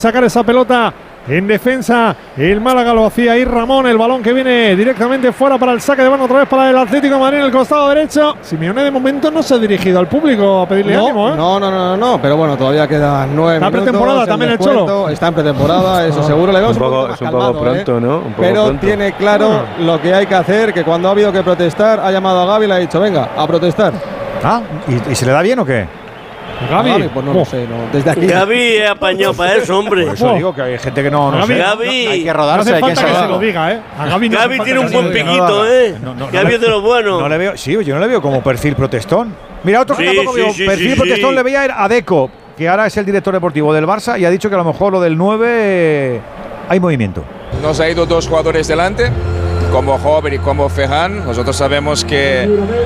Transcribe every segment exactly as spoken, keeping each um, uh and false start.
sacar esa pelota en defensa. El Málaga lo hacía ahí Ramón, el balón que viene directamente fuera para el saque de mano otra vez para el Atlético de Madrid en el costado derecho. Simeone de momento no se ha dirigido al público a pedirle no, ánimo, ¿eh? No, no, no, no, pero bueno, todavía quedan nueve está minutos. Está pretemporada también el Cholo. Está en pretemporada, eso seguro. Le vemos un poco, un poco, es un poco calmado, pronto, ¿eh? ¿no? Un poco pero pronto. tiene claro no. lo que hay que hacer, que cuando ha habido que protestar, ha llamado a Gavi y le ha dicho, venga, a protestar. Ah, ¿y, y se le da bien o qué? Gavi, Gavi, pues no oh. lo sé, no. Desde aquí. Gavi es apañado para eso, hombre. Por eso oh. digo que hay gente que no, no Gavi, sé. Gavi, hay que no rodarse, hace hay que falta que se lo saberlo. diga, ¿eh? A Gavi, no Gavi hace tiene un falta que buen se lo diga. piquito, ¿eh? No, no, no Gavi le- es de los buenos. No le veo, sí, yo no le veo como perfil protestón. Mira, otro que Sí, tampoco sí, veo sí, perfil sí, protestón sí. le veía a Deco, que ahora es el director deportivo del Barça y ha dicho que a lo mejor lo del nueve eh, hay movimiento. Nos ha ido dos jugadores delante, como Hover y como Ferran. Nosotros sabemos que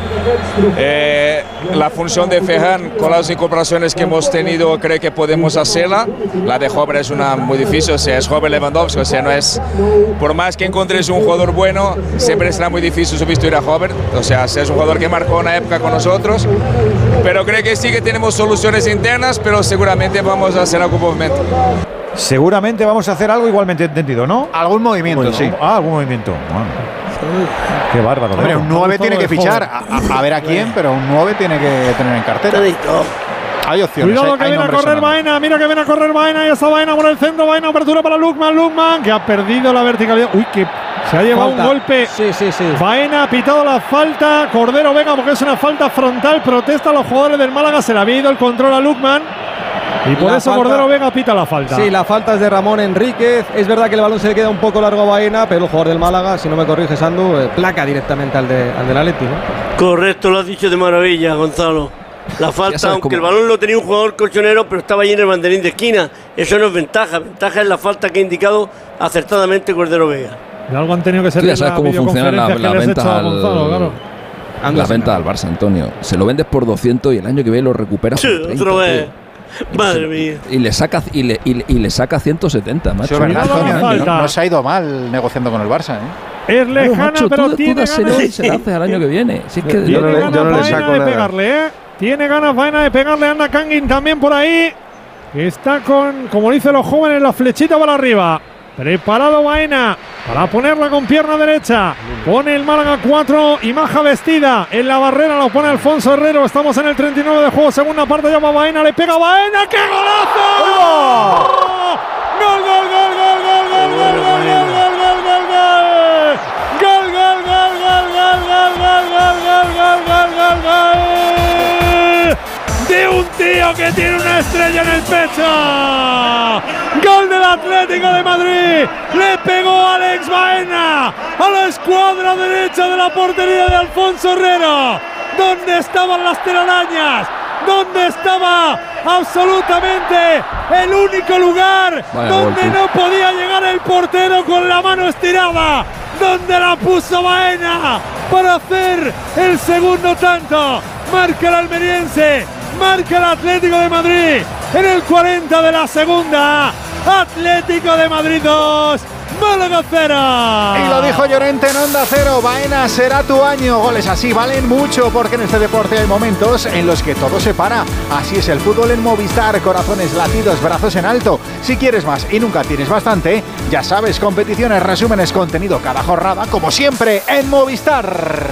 eh, la función de Ferran con las incorporaciones que hemos tenido creo que podemos hacerla. La de Hover es una muy difícil, o sea, es Hover Lewandowski, o sea, no es, por más que encontres un jugador bueno, siempre será muy difícil sustituir a Hover, o sea, es un jugador que marcó una época con nosotros, pero creo que sí que tenemos soluciones internas, pero seguramente vamos a hacer algún movimiento. Seguramente vamos a hacer algo igualmente entendido, ¿no? Algún movimiento, Bueno, sí. Ah, algún movimiento. Bueno. Qué bárbaro. Hombre, Deco. un nueve tiene que de fichar, joven. a, a ver a quién, pero un nueve tiene que tener en cartera. Hay opciones. Cuidado hay, que hay viene a nombres correr sonando. Baena, mira que viene a correr Baena y esa Baena por el centro, Baena apertura para Lukman, Lukman que ha perdido la verticalidad. Uy, que se ha llevado Falta. un golpe. Sí, sí, sí. Baena ha pitado la falta, Cordero Vega porque es una falta frontal, protesta a los jugadores del Málaga, se le había ido el control a Lukman y por La eso falta- Cordero Vega pita la falta. Sí, la falta es de Ramón Enríquez. Es verdad que el balón se le queda un poco largo a Baena, pero el jugador del Málaga, si no me corriges, Andu, eh, placa directamente al, de, al del Atleti, ¿no? Correcto, lo has dicho de maravilla, Gonzalo. La falta, sabes aunque cómo- el balón lo tenía un jugador colchonero, pero estaba allí en el banderín de esquina. Eso no es ventaja. Ventaja es la falta que ha indicado acertadamente Cordero Vega. De algo han tenido que ser Tú ya sabes cómo funcionan las la, las ventas a al, Gonzalo, claro. las ventas al Barça, Antonio. Se lo vendes por doscientos y el año que viene lo recuperas por treinta. Otra vez. tío. Madre mía. Y le saca y le, y le, y le saca ciento setenta, macho. Sí, es verdad, Cuidado, Antonio, falta. no, no se ha ido mal negociando con el Barça, ¿eh? Es Claro, lejana, macho, pero tú, tiene tú dáselo ganas, y se la haces al año que viene. Si es que Yo tiene no le- ganas yo no le Baena saco de nada. pegarle, ¿eh? Tiene ganas Baena de pegarle, anda Kangin también por ahí. Está con, como dicen los jóvenes, la flechita para arriba. Preparado Baena para ponerla con pierna derecha. Pone el Málaga cuatro y Maja vestida. En la barrera lo pone Alfonso Herrero. Estamos en el treinta y nueve de juego. Segunda parte llama Baena. Le pega Baena. ¡Qué golazo! ¡Gol, gol, gol, gol, gol, gol, gol, gol, gol, gol, gol, gol, gol! ¡Gol, gol, gol, gol, gol, gol, gol, gol, gol, gol, gol, gol, gol! De un tío que tiene una estrella en el pecho. Gol del Atlético de Madrid. Le pegó Alex Baena a la escuadra derecha de la portería de Alfonso Herrero. ¿Dónde estaban las telarañas? ¿Dónde estaba absolutamente el único lugar Vaya donde gol, tú. no podía llegar el portero con la mano estirada? ¿Dónde la puso Baena para hacer el segundo tanto? Marca el almeriense, marca el Atlético de Madrid en el cuarenta de la segunda. Atlético de Madrid dos, Málaga cero. Y lo dijo Llorente en Onda Cero, Baena, será tu año. Goles así valen mucho porque en este deporte hay momentos en los que todo se para. Así es el fútbol en Movistar, corazones latidos, brazos en alto. Si quieres más y nunca tienes bastante, ya sabes, competiciones, resúmenes, contenido cada jornada, como siempre en Movistar.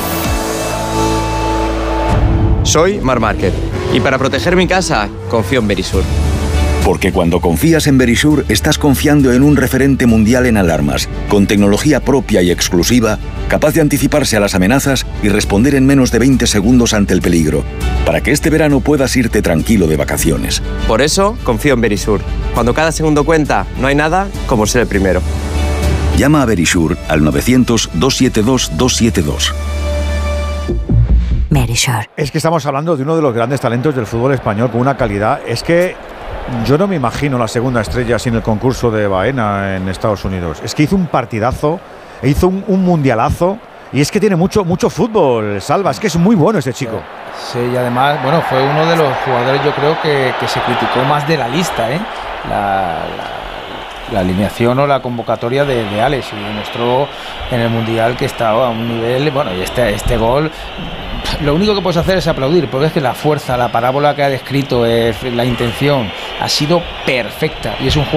Soy Marc Márquez y para proteger mi casa confío en Verisur. Porque cuando confías en Verisur, estás confiando en un referente mundial en alarmas, con tecnología propia y exclusiva, capaz de anticiparse a las amenazas y responder en menos de veinte segundos ante el peligro, para que este verano puedas irte tranquilo de vacaciones. Por eso confío en Verisur. Cuando cada segundo cuenta, no hay nada como ser el primero. Llama a Verisur al novecientos, doscientos setenta y dos, doscientos setenta y dos. Verisur. Es que estamos hablando de uno de los grandes talentos del fútbol español con una calidad. Es que yo no me imagino la segunda estrella sin el concurso de Baena en Estados Unidos. Es que hizo un partidazo, hizo un, un mundialazo y es que tiene mucho, mucho fútbol, Salva. Es que es muy bueno este chico. Sí, y además, bueno, fue uno de los jugadores, yo creo que, que se criticó más de la lista, ¿eh? La, la, la alineación o la convocatoria de, de Alex, y demostró en el Mundial que estaba a un nivel, bueno, y este, este gol, lo único que puedes hacer es aplaudir, porque es que la fuerza, la parábola que ha descrito, es la intención ha sido perfecta y es un jugador